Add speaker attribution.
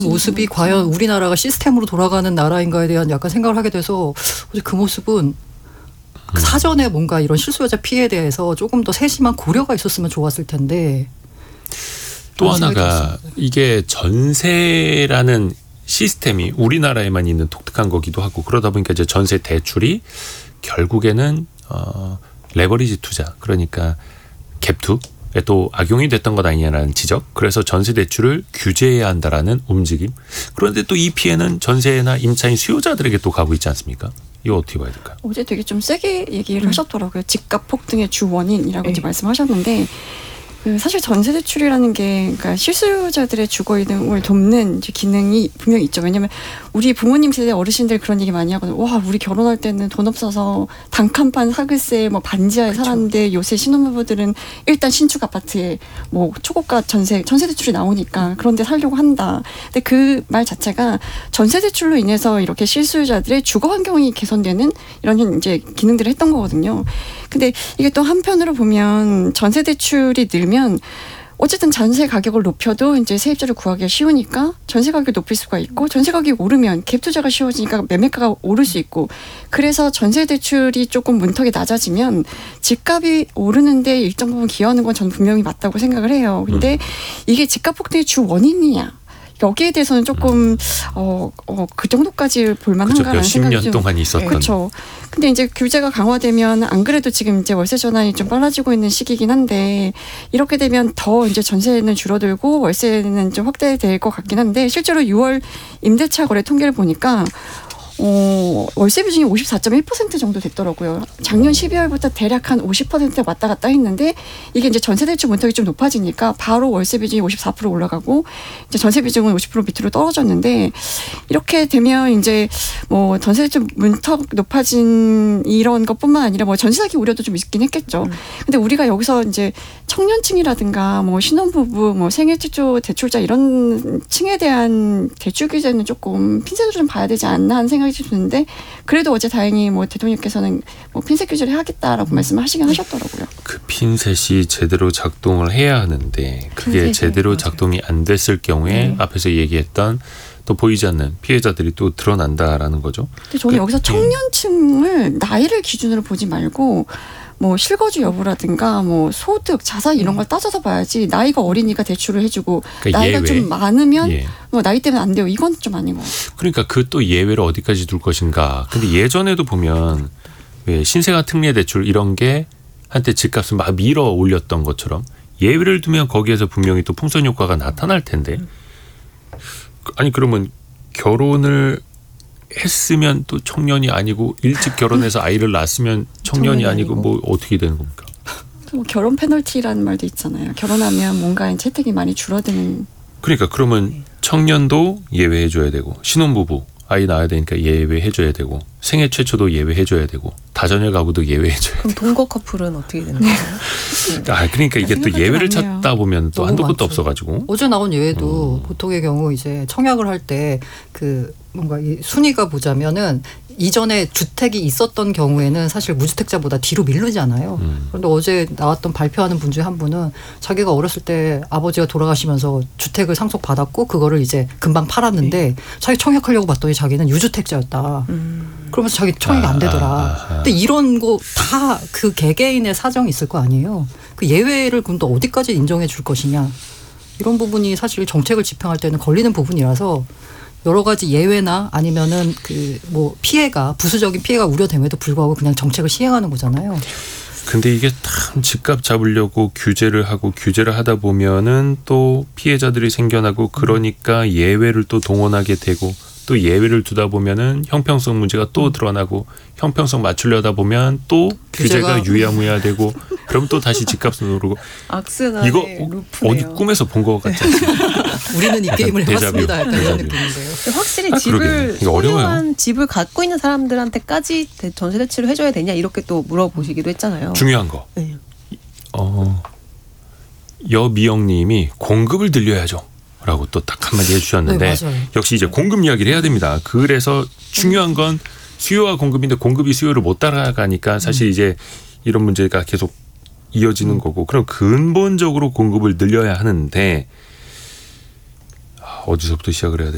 Speaker 1: 모습이 과연 우리나라가 시스템으로 돌아가는 나라인가에 대한 약간 생각을 하게 돼서 그 모습은 사전에 뭔가 이런 실수요자 피해에 대해서 조금 더 세심한 고려가 있었으면 좋았을 텐데.
Speaker 2: 또 하나가 이게 전세라는 시스템이 우리나라에만 있는 독특한 거기도 하고 그러다 보니까 이제 전세 대출이 결국에는 레버리지 투자 그러니까 갭투에 또 악용이 됐던 것 아니냐라는 지적. 그래서 전세 대출을 규제해야 한다라는 움직임. 그런데 또 이 피해는 전세나 임차인 수요자들에게 또 가고 있지 않습니까? 이거 어떻게 봐야 될까요?
Speaker 3: 어제 되게 좀 세게 얘기를 하셨더라고요. 집값 폭등의 주 원인이라고 이제 말씀하셨는데 사실 전세 대출이라는 게 그러니까 실수요자들의 주거 이동을 돕는 이제 기능이 분명히 있죠. 왜냐하면 우리 부모님 세대 어르신들 그런 얘기 많이 하거든요. 와, 우리 결혼할 때는 돈 없어서 단칸방 사글세 뭐 반지하에 그쵸. 살았는데 요새 신혼부부들은 일단 신축 아파트에 뭐 초고가 전세 대출이 나오니까 그런데 살려고 한다. 근데 그 말 자체가 전세 대출로 인해서 이렇게 실수요자들의 주거 환경이 개선되는 이런 이제 기능들을 했던 거거든요. 근데 이게 또 한편으로 보면 전세 대출이 늘면 어쨌든 전세 가격을 높여도 이제 세입자를 구하기가 쉬우니까 전세 가격을 높일 수가 있고 전세 가격이 오르면 갭 투자가 쉬워지니까 매매가가 오를 수 있고 그래서 전세 대출이 조금 문턱이 낮아지면 집값이 오르는데 일정 부분 기여하는 건 저는 분명히 맞다고 생각을 해요. 근데 이게 집값 폭등의 주 원인이냐? 여기에 대해서는 조금 그 정도까지 볼만한가라는 생각이
Speaker 2: 몇십 년 동안 있었던.
Speaker 3: 그렇죠. 근데 이제 규제가 강화되면 안 그래도 지금 이제 월세 전환이 좀 빨라지고 있는 시기긴 한데 이렇게 되면 더 이제 전세는 줄어들고 월세는 좀 확대될 것 같긴 한데 실제로 6월 임대차 거래 통계를 보니까 월세 비중이 54.1% 정도 됐더라고요. 작년 12월부터 대략 한 50%에 왔다 갔다 했는데 이게 이제 전세 대출 문턱이 좀 높아지니까 바로 월세 비중이 54% 올라가고 이제 전세 비중은 50% 밑으로 떨어졌는데 이렇게 되면 이제 뭐 전세 대출 문턱 높아진 이런 것뿐만 아니라 뭐 전세 사기 우려도 좀 있긴 했겠죠. 근데 우리가 여기서 이제 청년층이라든가 뭐 신혼부부 뭐 생애 최초 대출자 이런 층에 대한 대출 규제는 조금 핀셋으로 좀 봐야 되지 않나 하는 생각이 드는데 그래도 어제 다행히 뭐 대통령께서는 뭐 핀셋 규제를 하겠다라고 말씀하시긴 하셨더라고요.
Speaker 2: 그 핀셋이 제대로 작동을 해야 하는데 그게 제대로 작동이 안 됐을 경우에 앞에서 얘기했던 또 보이지 않는 피해자들이 또 드러난다라는 거죠.
Speaker 3: 근데 저는 여기서 청년층을 나이를 기준으로 보지 말고 뭐 실거주 여부라든가 뭐 소득, 자산 이런 걸 따져서 봐야지 나이가 어리니까 대출을 해주고 그러니까 나이가 예외. 좀 많으면 뭐 나이 때문에 안 돼요. 이건 좀 아닌 것 같아요.
Speaker 2: 그러니까 그 또 예외를 어디까지 둘 것인가. 근데 예전에도 보면 왜 신생아 특례 대출 이런 게 한때 집값을 막 밀어 올렸던 것처럼 예외를 두면 거기에서 분명히 또 풍선 효과가 나타날 텐데 아니 그러면 결혼을 했으면 또 청년이 아니고 일찍 결혼해서 아이를 낳았으면 청년이 아니고 뭐 어떻게 되는 겁니까?
Speaker 3: 뭐 결혼 페널티라는 말도 있잖아요. 결혼하면 뭔가 혜택이 많이 줄어드는.
Speaker 2: 그러니까 그러면 청년도 예외해줘야 되고 신혼부부 아이 낳아야 되니까 예외해줘야 되고 생애 최초도 예외해줘야 되고 다자녀 가구도 예외해줘야 되고.
Speaker 4: 그럼 동거 커플은 어떻게 되는 거예요?
Speaker 2: 그러니까 이게 또 예외를
Speaker 3: 많네요.
Speaker 2: 찾다 보면 또 한도 끝도 없어가지고.
Speaker 1: 어제 나온 예외도 보통의 경우 이제 청약을 할 때 그 뭔가 이 순위가 보자면은 이전에 주택이 있었던 경우에는 사실 무주택자보다 뒤로 미루잖아요. 그런데 어제 나왔던 발표하는 분 중에 한 분은 자기가 어렸을 때 아버지가 돌아가시면서 주택을 상속받았고 그거를 이제 금방 팔았는데 자기 청약하려고 봤더니 자기는 유주택자였다. 그러면서 자기 청약이 안 되더라. 근데 이런 거 다 그 개개인의 사정이 있을 거 아니에요. 그 예외를 그럼 또 어디까지 인정해 줄 것이냐. 이런 부분이 사실 정책을 집행할 때는 걸리는 부분이라서 여러 가지 예외나 아니면은 그 뭐 피해가 부수적인 피해가 우려됨에도 불구하고 그냥 정책을 시행하는 거잖아요.
Speaker 2: 근데 이게 참 집값 잡으려고 규제를 하다 보면은 또 피해자들이 생겨나고 그러니까 예외를 또 동원하게 되고 또 예외를 두다 보면은 형평성 문제가 또 드러나고 형평성 맞추려다 보면 또 규제가 유야무야되고 그럼 또 다시 집값은 오르고
Speaker 4: 악순환의
Speaker 2: 이거
Speaker 4: 루프네요.
Speaker 2: 어디 꿈에서 본 것 같지 않습니까?
Speaker 1: 우리는 이 게임을 해봤습니다. 약간 이런
Speaker 2: 데자뷰.
Speaker 1: 느낌인데요.
Speaker 4: 확실히
Speaker 2: 그러게요. 이거 어려워요.
Speaker 4: 소유한 집을 갖고 있는 사람들한테까지 전세 대출을 해줘야 되냐 이렇게 또 물어보시기도 했잖아요.
Speaker 2: 중요한 거.
Speaker 4: 네.
Speaker 2: 여미영님이 공급을 늘려야죠. 라고 또 딱 한마디 해주셨는데
Speaker 1: 네,
Speaker 2: 역시 이제 공급 이야기를 해야 됩니다. 그래서 중요한 건 수요와 공급인데 공급이 수요를 못 따라가니까 사실 이제 이런 문제가 계속 이어지는 거고 그럼 근본적으로 공급을 늘려야 하는데 어디서부터 시작을 해야 될까?